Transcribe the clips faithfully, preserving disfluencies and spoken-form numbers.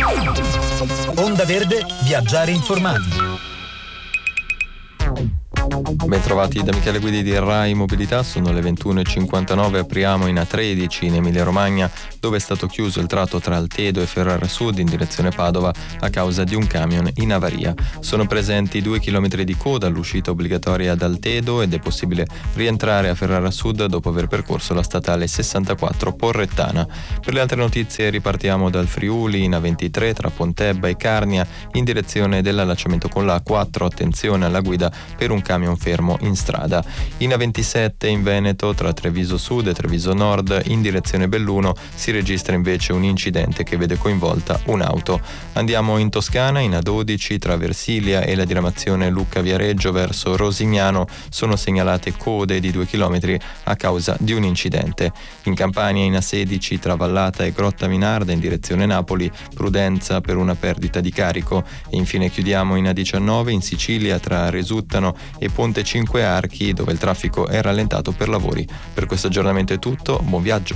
Onda Verde, viaggiare informati. Bentrovati da Michele Guidi di Rai Mobilità, sono le ventuno e cinquantanove, apriamo in A tredici in Emilia Romagna, dove è stato chiuso il tratto tra Altedo e Ferrara Sud in direzione Padova a causa di un camion in avaria. Sono presenti due chilometri di coda all'uscita obbligatoria ad Altedo ed è possibile rientrare a Ferrara Sud dopo aver percorso la statale sessantaquattro Porrettana. Per le altre notizie ripartiamo dal Friuli in A ventitré tra Pontebba e Carnia in direzione dell'allacciamento con la A quattro, attenzione alla guida per un camion fermo in strada. In A ventisette in Veneto tra Treviso Sud e Treviso Nord in direzione Belluno si registra invece un incidente che vede coinvolta un'auto. Andiamo in Toscana in A dodici tra Versilia e la diramazione Lucca Viareggio verso Rosignano sono segnalate code di due chilometri a causa di un incidente. In Campania in A sedici tra Vallata e Grotta Minarda in direzione Napoli prudenza per una perdita di carico. E infine chiudiamo in A diciannove in Sicilia tra Resuttano e Ponte Cinque Archi dove il traffico è rallentato per lavori. Per questo aggiornamento è tutto, buon viaggio.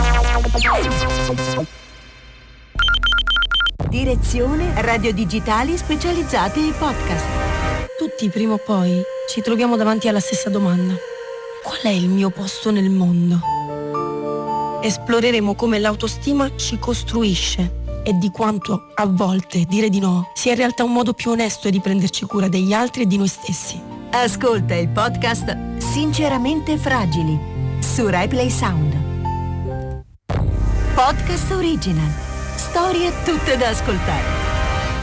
Direzione Radio Digitali specializzate ai podcast. Tutti prima o poi ci troviamo davanti alla stessa domanda: qual è il mio posto nel mondo? Esploreremo come l'autostima ci costruisce e di quanto a volte dire di no sia in realtà un modo più onesto di prenderci cura degli altri e di noi stessi. Ascolta il podcast Sinceramente Fragili su RaiPlay Sound. Podcast original. Storie tutte da ascoltare.